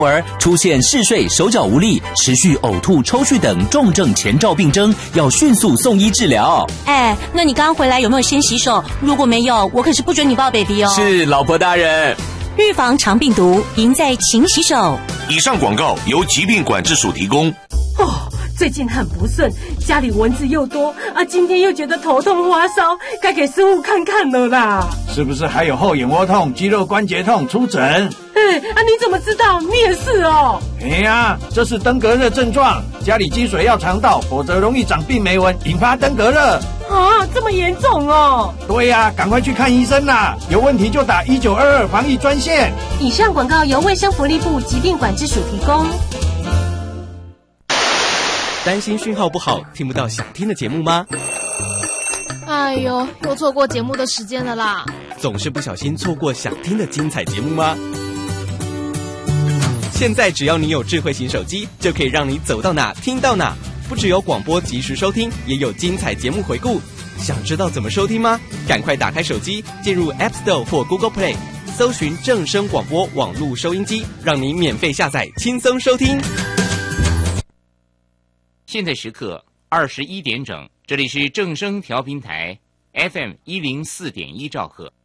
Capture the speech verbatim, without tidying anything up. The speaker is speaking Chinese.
而出现嗜睡、手脚无力、持续呕吐、抽搐等重症前兆病征，要迅速送医治疗。 哎，那你刚刚回来有没有先洗手？如果没有，我可是不准你抱 baby 哦。 是，老婆大人。 预防肠病毒，赢在勤洗手。 以上广告由疾病管制署提供。 哦，最近很不顺，家里蚊子又多啊，今天又觉得头痛发烧，该给师傅看看了啦。 是不是还有后眼窝痛、肌肉关节痛？出诊。 哎啊，你怎么知道？你也是哦。 哎呀，这是登革热症状，家里积水要肠道，否则容易长病媒蚊，引发登革热。 啊，这么严重哦！ 对呀、啊，赶快去看医生啦！有问题就打一九二二防疫专线。 以上广告由卫生福利部疾病管制署提供。 担心讯号不好，听不到想听的节目吗？ 哎呦，又错过节目的时间了啦！ 总是不小心错过想听的精彩节目吗？现在只要你有智慧型手机，就可以让你走到哪听到哪。不只有广播及时收听，也有精彩节目回顾。想知道怎么收听吗？赶快打开手机，进入 App Store 或 Google Play， 搜寻正声广播网络收音机，让你免费下载，轻松收听。 现在时刻二十一点整，这里是正声调频台 F M 一零四点一兆赫。